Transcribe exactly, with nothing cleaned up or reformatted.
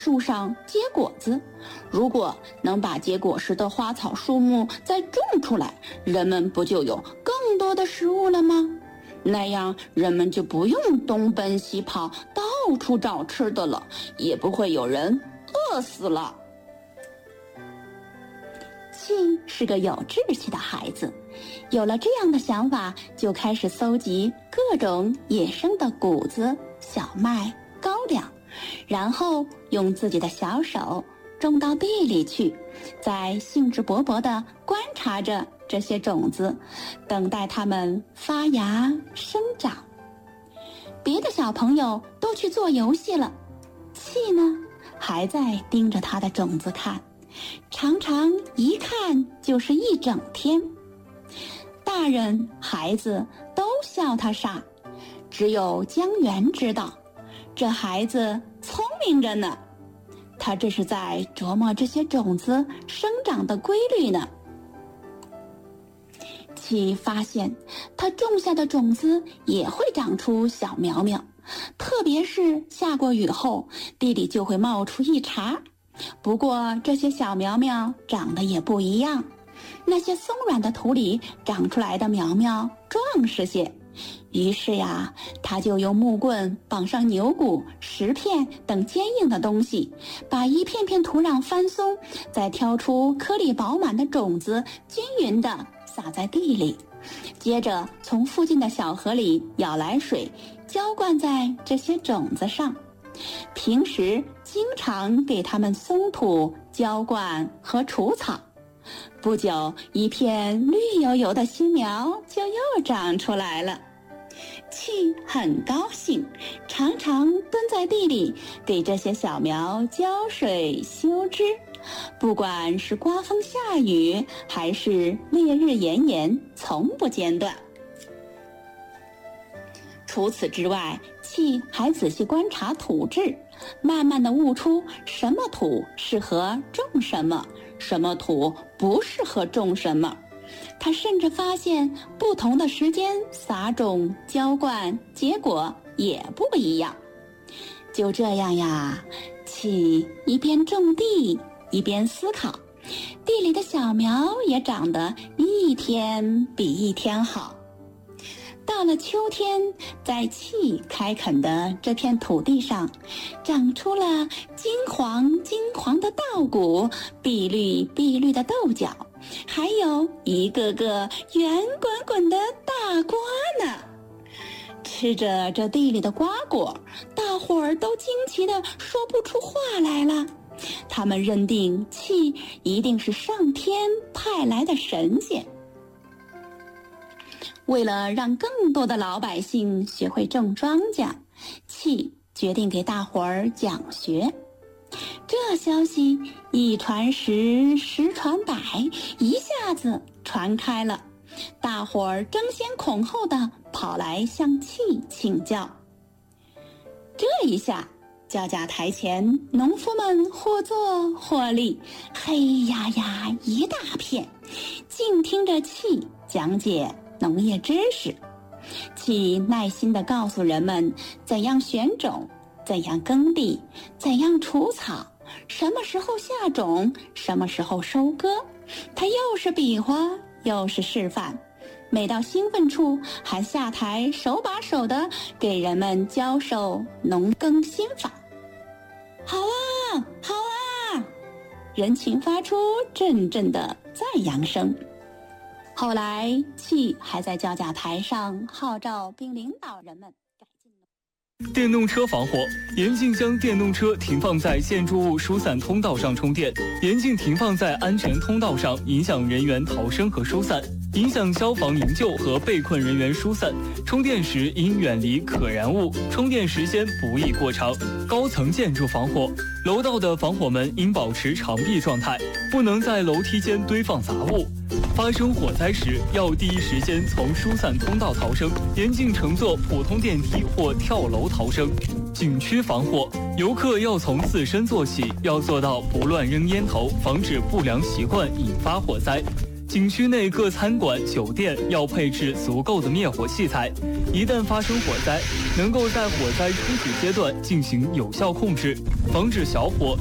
树上结果子，如果能把结果实的花草树木再种出来，人们不就有更多的食物了吗？那样人们就不用东奔西跑，到处找吃的了，也不会有人饿死了。气是个有志气的孩子，有了这样的想法，就开始搜集各种野生的谷子、小麦、高粱，然后用自己的小手种到地里去，再兴致勃勃地观察着这些种子，等待它们发芽生长。别的小朋友都去做游戏了，气呢还在盯着它的种子看，常常一看就是一整天。大人孩子都笑他傻，只有江源知道，这孩子聪明着呢，他这是在琢磨这些种子生长的规律呢。气发现他种下的种子也会长出小苗苗，特别是下过雨后，地里就会冒出一茬。不过这些小苗苗长得也不一样，那些松软的土里长出来的苗苗壮实些。于是呀，他就用木棍绑上牛骨、石片等坚硬的东西，把一片片土壤翻松，再挑出颗粒饱满的种子，均匀地撒在地里，接着从附近的小河里舀来水，浇灌在这些种子上。平时经常给它们松土、浇灌和除草。不久，一片绿油油的新苗就又长出来了。气很高兴，常常蹲在地里给这些小苗浇水修枝，不管是刮风下雨还是烈日炎炎，从不间断。除此之外，气还仔细观察土质，慢慢地悟出什么土适合种什么，什么土不适合种什么。他甚至发现不同的时间撒种、浇灌，结果也不一样。就这样呀，气一边种地一边思考，地里的小苗也长得一天比一天好。到了秋天，在气开垦的这片土地上，长出了金黄金黄的稻谷，碧绿碧绿的豆角，还有一个个圆滚滚的大瓜呢。吃着这地里的瓜果，大伙儿都惊奇地说不出话来了。他们认定气一定是上天派来的神仙。为了让更多的老百姓学会种庄稼，气决定给大伙儿讲学。这消息一传十，十传百，一下子传开了，大伙儿争先恐后地跑来向气请教。这一下，教架台前农夫们或坐或立，黑压压一大片，静听着气讲解农业知识。气耐心地告诉人们怎样选种，怎样耕地，怎样除草，什么时候下种，什么时候收割。他又是比划，又是示范，每到兴奋处还下台手把手地给人们教授农耕心法。好啊，好啊！人群发出阵阵的赞扬声。后来，气还在教架台上号召并领导人们改进。 电动车防火，严禁将电动车停放在建筑物疏散通道上充电，严禁停放在安全通道上，影响人员逃生和疏散，影响消防营救和被困人员疏散。充电时应远离可燃物，充电时间不宜过长。高层建筑防火，楼道的防火门应保持长闭状态，不能在楼梯间堆放杂物。发生火灾时，要第一时间从疏散通道逃生，严禁乘坐普通电梯或跳楼逃生。景区防火，游客要从自身做起，要做到不乱扔烟头，防止不良习惯引发火灾。 景区内各餐馆、酒店要配置足够的灭火器材，一旦发生火灾，能够在火灾初始阶段进行有效控制，防止小火